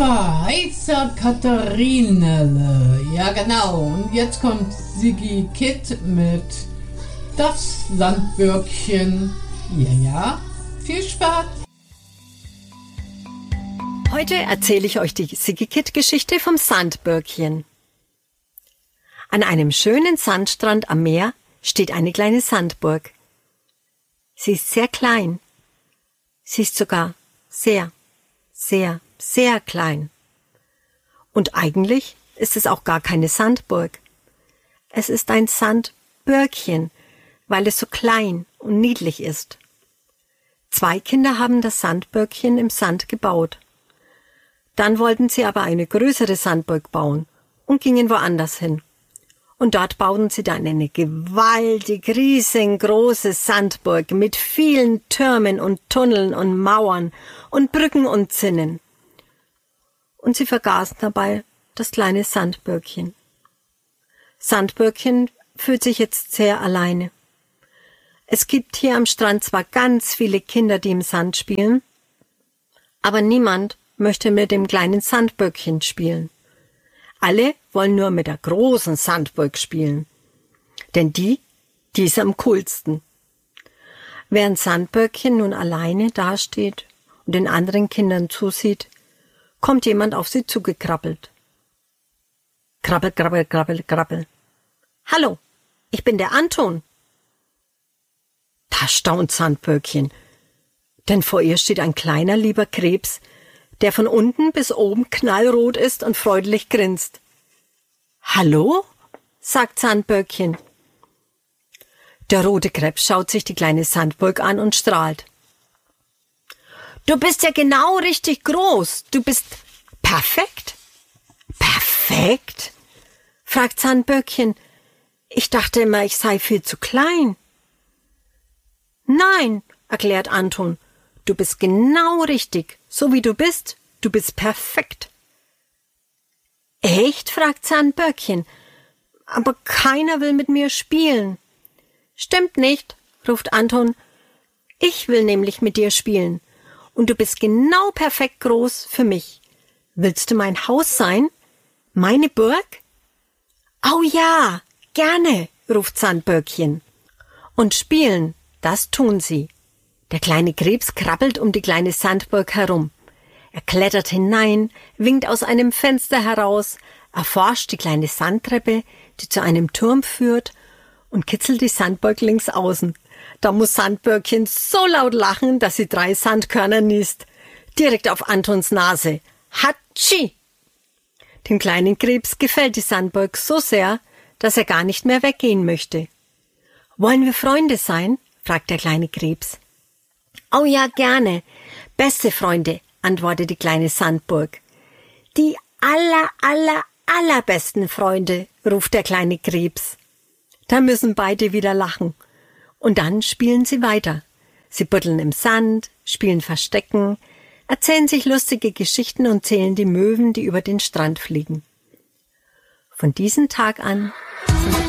Heißer Katharinele. Ja, genau. Und jetzt kommt Siggi Kitt mit Das Sandbürkchen. Ja, viel Spaß. Heute erzähle ich euch die Siggi Kitt-Geschichte vom Sandbürkchen. An einem schönen Sandstrand am Meer steht eine kleine Sandburg. Sie ist sehr klein. Sie ist sogar sehr, sehr, sehr klein. Und eigentlich ist es auch gar keine Sandburg. Es ist ein Sandbürkchen, weil es so klein und niedlich ist. 2 Kinder haben das Sandbürkchen im Sand gebaut. Dann wollten sie aber eine größere Sandburg bauen und gingen woanders hin. Und dort bauten sie dann eine gewaltig riesengroße Sandburg mit vielen Türmen und Tunneln und Mauern und Brücken und Zinnen. Und sie vergaßen dabei das kleine Sandbürkchen. Sandbürkchen fühlt sich jetzt sehr alleine. Es gibt hier am Strand zwar ganz viele Kinder, die im Sand spielen, aber niemand möchte mit dem kleinen Sandbürkchen spielen. Alle wollen nur mit der großen Sandburg spielen, denn die ist am coolsten. Während Sandbürkchen nun alleine dasteht und den anderen Kindern zusieht, kommt jemand auf sie zugekrabbelt. Krabbel, krabbel, krabbel, krabbel. Hallo, ich bin der Anton. Da staunt Sandbürkchen, denn vor ihr steht ein kleiner, lieber Krebs, der von unten bis oben knallrot ist und freundlich grinst. »Hallo?« sagt Sandbürkchen. Der rote Krebs schaut sich die kleine Sandburg an und strahlt. »Du bist ja genau richtig groß. Du bist perfekt.« »Perfekt?« fragt Sandbürkchen. »Ich dachte immer, ich sei viel zu klein.« »Nein«, erklärt Anton, »du bist genau richtig, so wie du bist. Du bist perfekt.« »Echt?« fragt Sandbürkchen. »Aber keiner will mit mir spielen.« »Stimmt nicht«, ruft Anton. »Ich will nämlich mit dir spielen. Und du bist genau perfekt groß für mich. Willst du mein Haus sein? Meine Burg?« »Oh ja, gerne«, ruft Sandbürkchen. Und spielen, das tun sie. Der kleine Krebs krabbelt um die kleine Sandburg herum. Er klettert hinein, winkt aus einem Fenster heraus, erforscht die kleine Sandtreppe, die zu einem Turm führt, und kitzelt die Sandburg links außen. Da muss Sandbürkchen so laut lachen, dass sie 3 Sandkörner niest. Direkt auf Antons Nase. Hatschi! Dem kleinen Krebs gefällt die Sandburg so sehr, dass er gar nicht mehr weggehen möchte. »Wollen wir Freunde sein?« fragt der kleine Krebs. »Oh ja, gerne. Beste Freunde«, antwortet die kleine Sandburg. »Die allerbesten Freunde«, ruft der kleine Krebs. Da müssen beide wieder lachen. Und dann spielen sie weiter. Sie buddeln im Sand, spielen Verstecken, erzählen sich lustige Geschichten und zählen die Möwen, die über den Strand fliegen. Von diesem Tag an sind